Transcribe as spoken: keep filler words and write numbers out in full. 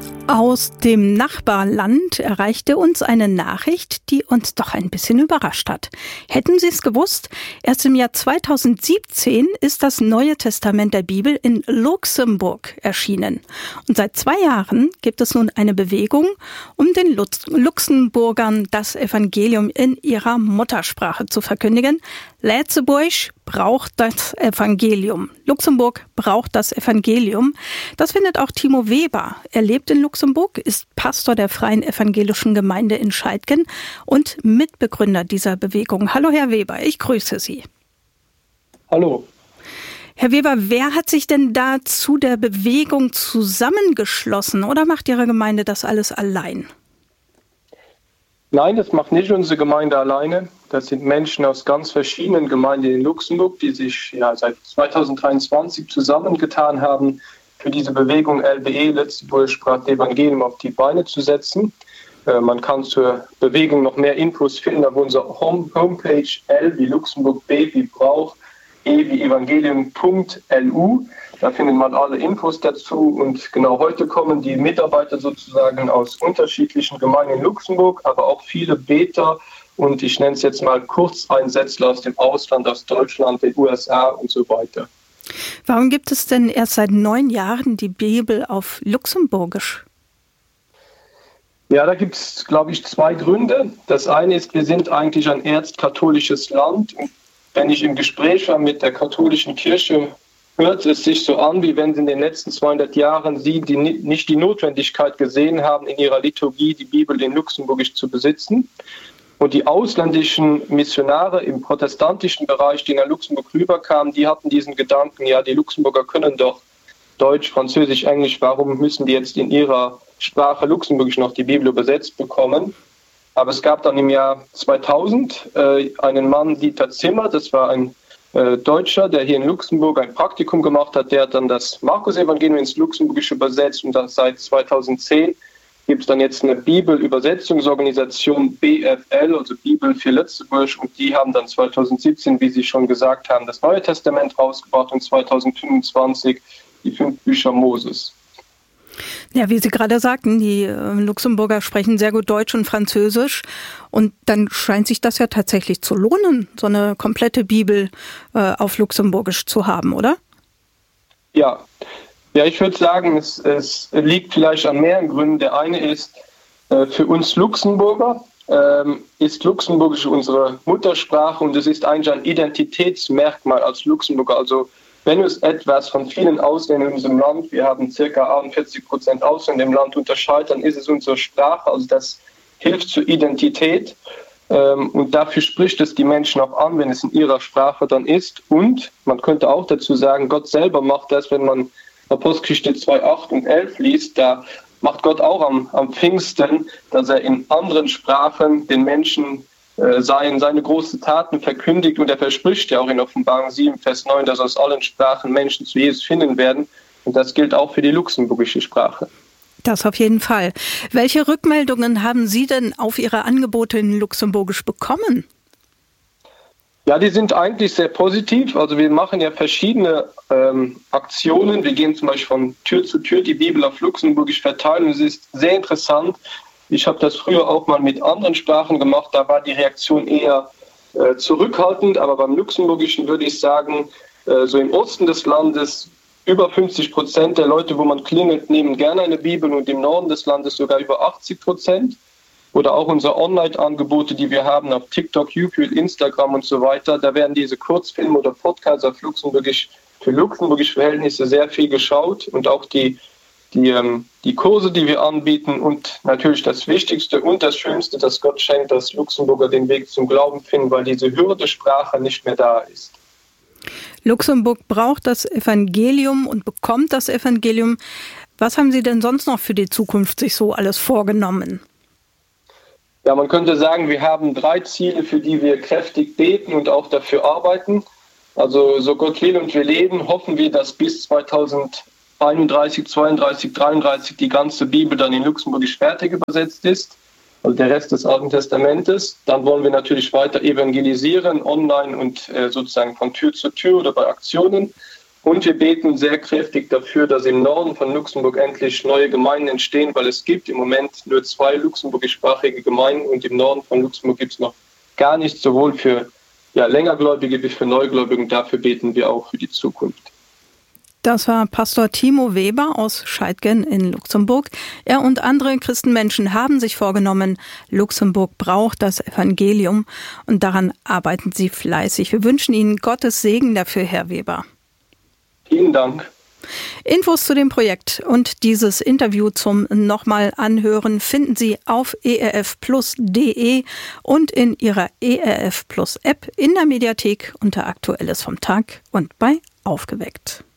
Aus dem Nachbarland erreichte uns eine Nachricht, die uns doch ein bisschen überrascht hat. Hätten Sie es gewusst? Erst im Jahr zweitausendsiebzehn ist das Neue Testament der Bibel in Luxemburg erschienen. Und seit zwei Jahren gibt es nun eine Bewegung, um den Lux- Luxemburgern das Evangelium in ihrer Muttersprache zu verkündigen. Lützeburg braucht das Evangelium. Luxemburg braucht das Evangelium. Das findet auch Timo Weber. Er lebt in Luxemburg, ist Pastor der Freien Evangelischen Gemeinde in Scheidgen und Mitbegründer dieser Bewegung. Hallo Herr Weber, ich grüße Sie. Hallo. Herr Weber, wer hat sich denn da zu der Bewegung zusammengeschlossen oder macht Ihre Gemeinde das alles allein? Nein, das macht nicht unsere Gemeinde alleine. Das sind Menschen aus ganz verschiedenen Gemeinden in Luxemburg, die sich ja, seit zweitausenddreiundzwanzig zusammengetan haben, für diese Bewegung L B E, Lützeburg braucht das Evangelium, auf die Beine zu setzen. Äh, man kann zur Bewegung noch mehr Infos finden auf unserer Home Homepage L wie Luxemburg, B wie Brauch, E wie Evangelium Punkt L U. Da findet man alle Infos dazu. Und genau heute kommen die Mitarbeiter sozusagen aus unterschiedlichen Gemeinden in Luxemburg, aber auch viele Beter und ich nenne es jetzt mal Kurzeinsätzler aus dem Ausland, aus Deutschland, den U S A und so weiter. Warum gibt es denn erst seit neun Jahren die Bibel auf Luxemburgisch? Ja, da gibt es, glaube ich, zwei Gründe. Das eine ist, wir sind eigentlich ein erzkatholisches Land. Und wenn ich im Gespräch war mit der katholischen Kirche, hört es sich so an, wie wenn sie in den letzten zweihundert Jahren sie die, nicht die Notwendigkeit gesehen haben, in ihrer Liturgie die Bibel in Luxemburgisch zu besitzen. Und die ausländischen Missionare im protestantischen Bereich, die nach Luxemburg rüberkamen, die hatten diesen Gedanken, ja, die Luxemburger können doch Deutsch, Französisch, Englisch, warum müssen die jetzt in ihrer Sprache Luxemburgisch noch die Bibel übersetzt bekommen? Aber es gab dann im Jahr zweitausend äh, einen Mann, Dieter Zimmer, das war ein äh, Deutscher, der hier in Luxemburg ein Praktikum gemacht hat, der hat dann das Markus-Evangelium ins Luxemburgische übersetzt und das seit zweitausendzehn gibt es dann jetzt eine Bibelübersetzungsorganisation B F L, also Bibel für Lützeburg, und die haben dann zweitausendsiebzehn, wie Sie schon gesagt haben, das Neue Testament rausgebracht und zweitausendfünfundzwanzig die fünf Bücher Moses. Ja, wie Sie gerade sagten, die äh, Luxemburger sprechen sehr gut Deutsch und Französisch und dann scheint sich das ja tatsächlich zu lohnen, so eine komplette Bibel äh, auf Luxemburgisch zu haben, oder? Ja. Ja, ich würde sagen, es, es liegt vielleicht an mehreren Gründen. Der eine ist, äh, für uns Luxemburger ähm, ist Luxemburgisch unsere Muttersprache und es ist eigentlich ein Identitätsmerkmal als Luxemburger. Also wenn es etwas von vielen Ausländern in unserem Land, wir haben ca. achtundvierzig Prozent Ausländer im Land, unterscheidet, dann ist es unsere Sprache. Also das hilft zur Identität ähm, und dafür spricht es die Menschen auch an, wenn es in ihrer Sprache dann ist. Und man könnte auch dazu sagen, Gott selber macht das, wenn man Apostelgeschichte zwei, acht und elf liest, da macht Gott auch am, am Pfingsten, dass er in anderen Sprachen den Menschen äh, seine, seine großen Taten verkündigt und er verspricht ja auch in Offenbarung sieben, Vers neun, dass aus allen Sprachen Menschen zu Jesus finden werden und das gilt auch für die luxemburgische Sprache. Das auf jeden Fall. Welche Rückmeldungen haben Sie denn auf Ihre Angebote in Luxemburgisch bekommen? Ja, die sind eigentlich sehr positiv. Also wir machen ja verschiedene ähm, Aktionen. Wir gehen zum Beispiel von Tür zu Tür die Bibel auf Luxemburgisch verteilen. Und es ist sehr interessant. Ich habe das früher auch mal mit anderen Sprachen gemacht. Da war die Reaktion eher äh, zurückhaltend. Aber beim Luxemburgischen würde ich sagen, äh, so im Osten des Landes über fünfzig Prozent der Leute, wo man klingelt, nehmen gerne eine Bibel und im Norden des Landes sogar über achtzig Prozent. Oder auch unsere Online-Angebote, die wir haben auf TikTok, YouTube, Instagram und so weiter. Da werden diese Kurzfilme oder Podcasts auf Luxemburgisch für luxemburgische Verhältnisse sehr viel geschaut. Und auch die, die, ähm, die Kurse, die wir anbieten. Und natürlich das Wichtigste und das Schönste, dass Gott schenkt, dass Luxemburger den Weg zum Glauben finden, weil diese Hürde-Sprache nicht mehr da ist. Luxemburg braucht das Evangelium und bekommt das Evangelium. Was haben Sie denn sonst noch für die Zukunft sich so alles vorgenommen? Ja, man könnte sagen, wir haben drei Ziele, für die wir kräftig beten und auch dafür arbeiten. Also so Gott will und wir leben, hoffen wir, dass bis zweitausendeinunddreißig, zweiunddreißig, dreiunddreißig die ganze Bibel dann in Luxemburgisch fertig übersetzt ist, also der Rest des Alten Testamentes. Dann wollen wir natürlich weiter evangelisieren, online und äh, sozusagen von Tür zu Tür oder bei Aktionen. Und wir beten sehr kräftig dafür, dass im Norden von Luxemburg endlich neue Gemeinden entstehen, weil es gibt im Moment nur zwei luxemburgischsprachige Gemeinden und im Norden von Luxemburg gibt es noch gar nichts, sowohl für ja, Längergläubige wie für Neugläubige. Und dafür beten wir auch für die Zukunft. Das war Pastor Timo Weber aus Scheidgen in Luxemburg. Er und andere Christenmenschen haben sich vorgenommen, Luxemburg braucht das Evangelium und daran arbeiten sie fleißig. Wir wünschen Ihnen Gottes Segen dafür, Herr Weber. Vielen Dank. Infos zu dem Projekt und dieses Interview zum nochmal Anhören finden Sie auf e r f plus punkt d e und in Ihrer E R F Plus App in der Mediathek unter Aktuelles vom Tag und bei Aufgeweckt.